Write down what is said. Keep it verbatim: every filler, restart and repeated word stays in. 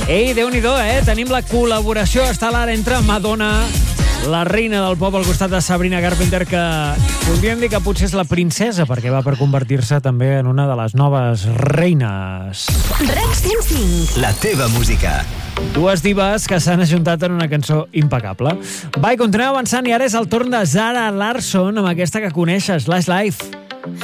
Ei, Déu-n'hi-do, eh? Tenim la col·laboració estel·lar entre Madonna, la reina del pop, al costat de Sabrina Carpenter, que podríem dir que potser és la princesa, perquè va per convertir-se també en una de les noves reines. REC cent cinc. La teva música. Dues divas que s'han ajuntat en una cançó impecable. Va, i continuem avançant, i ara és el torn de Zara Larsson amb aquesta que coneixes, Last Life.